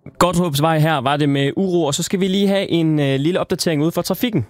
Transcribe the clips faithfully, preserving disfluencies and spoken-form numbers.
Godthåbsvej her var det med uro, og så skal vi lige have en øh, lille opdatering ude for trafikken.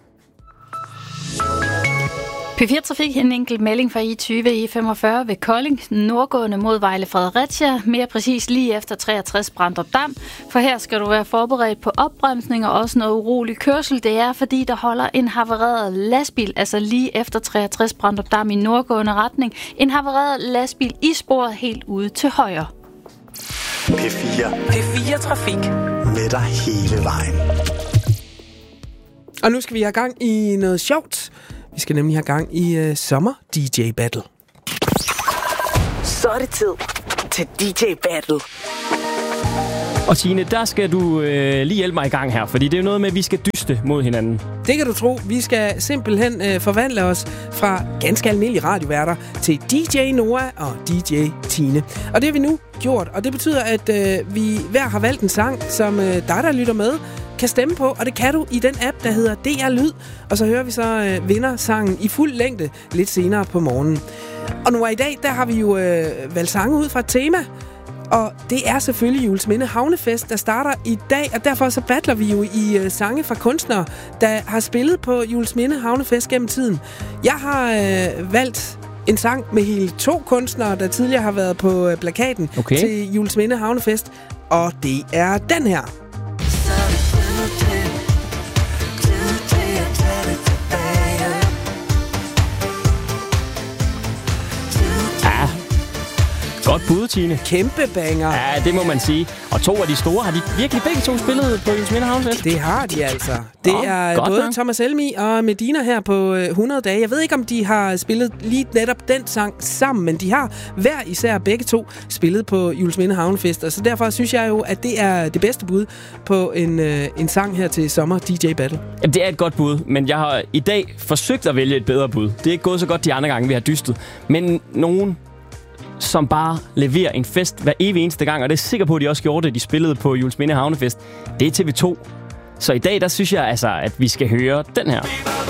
P fire Trafik, en enkelt melding fra I tyve E femogfyrre ved Kolding, nordgående mod Vejle Fredericia, mere præcis lige efter treogtres Brandrup Dam. For her skal du være forberedt på opbremsning og også noget urolig kørsel. Det er, fordi der holder en havareret lastbil, altså lige efter treogtres Brandrup Dam i nordgående retning. En havareret lastbil i sporet helt ude til højre. P fire. P fire Trafik. Med dig hele vejen. Og nu skal vi have gang i noget sjovt. Vi skal nemlig have gang i uh, sommer-D J Battle. Så er det tid til D J Battle. Og Tine, der skal du øh, lige hjælpe mig i gang her, fordi det er jo noget med, at vi skal dyste mod hinanden. Det kan du tro. Vi skal simpelthen øh, forvandle os fra ganske almindelige radioværter til D J Noah og D J Tine. Og det har vi nu gjort, og det betyder, at øh, vi hver har valgt en sang, som øh, dig, der lytter med, kan stemme på, og det kan du i den app, der hedder D R Lyd. Og så hører vi så øh, vindersangen i fuld længde lidt senere på morgenen. Og nu i dag, der har vi jo øh, valgt sange ud fra et tema, og det er selvfølgelig Juelsminde Havnefest, der starter i dag, og derfor så battler vi jo i øh, sange fra kunstnere, der har spillet på Juelsminde Havnefest gennem tiden. Jeg har øh, valgt en sang med hele to kunstnere, der tidligere har været på øh, plakaten okay. til Juelsminde Havnefest, og det er den her. Godt bud, Tine. Kæmpe banger. Ja, det må man sige. Og to af de store, har de virkelig begge to spillet på Juelsminde Havnefest? Det har de altså. Det Nå, er godt både nok. Thomas Helmig og Medina her på hundrede dage. Jeg ved ikke, om de har spillet lige netop den sang sammen, men de har hver især begge to spillet på Juelsminde Havnefest. Og så derfor synes jeg jo, at det er det bedste bud på en, øh, en sang her til sommer D J Battle. Jamen, det er et godt bud, men jeg har i dag forsøgt at vælge et bedre bud. Det er ikke gået så godt de andre gange, vi har dystet. Men nogen, som bare leverer en fest hver evig eneste gang, og det er sikker på, at de også gjorde det, de spillede på Juelsminde Havnefest. Det er T V to. Så i dag, der synes jeg altså, at vi skal høre den her.